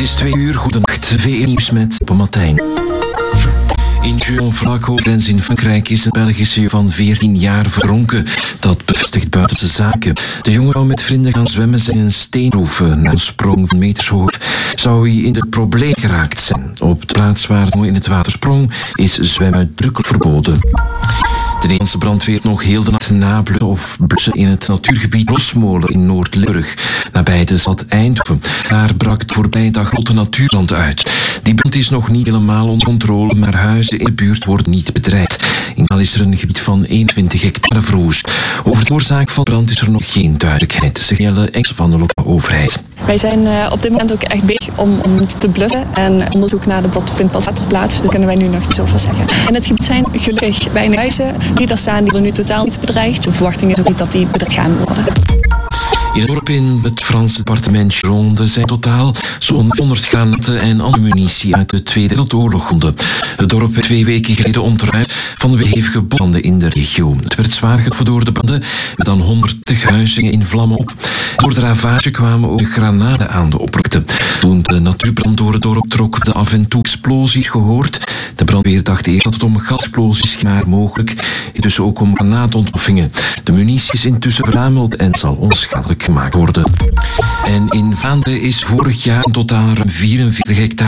is 2 uur. Goedenacht. VE Nieuws met Martijn. In Jean-Vlaco-grens in Frankrijk is een Belgische jongen van 14 jaar verdronken. Dat bevestigt Buitenlandse Zaken. De jongen zou met vrienden gaan zwemmen zijn in een steengroef. Na een sprong van meters hoog zou hij in de probleem geraakt zijn. Op de plaats waar de jongen in het water sprong is zwemmen uitdrukkelijk verboden. De Nederlandse brandweer heeft nog heel de nacht nablussen of blussen in het natuurgebied Rosmolen in Noord-Limburg, nabij de stad Eindhoven. Daar brak de voorbije dag grote natuurbrand uit. Die brand is nog niet helemaal onder controle, maar huizen in de buurt worden niet bedreigd. In totaal is er een gebied van 21 hectare verwoest. Over de oorzaak van de brand is er nog geen duidelijkheid, zegt Jelle Engels van de lokale overheid. Wij zijn op dit moment ook echt bezig om te blussen en onderzoek naar de brand vindt pas later plaats. Daar kunnen wij nu nog niet zoveel zeggen. In het gebied zijn gelukkig weinig huizen die daar staan, die worden nu totaal niet bedreigd. De verwachting is ook niet dat die bedreigd gaan worden. In het dorp in het Franse departement Gironde zijn totaal zo'n 100 granaten en andere munitie uit de Tweede Wereldoorlog gevonden. Het dorp werd 2 weken geleden ontruimd van de hevige branden in de regio. Het werd zwaar getroffen door de branden, met dan 130 huizen in vlammen op. Door de ravage kwamen ook granaten aan de oppervlakte. Toen de natuurbrand door het dorp trok, de af en toe explosies gehoord. De brandweer dacht eerst dat het om gasexplosies ging, maar mogelijk dus ook om granaatontploffingen. De munitie is intussen verzameld en zal onschadelijk gemaakt worden. En in Vlaanderen is vorig jaar in totaal ruim 44 hectare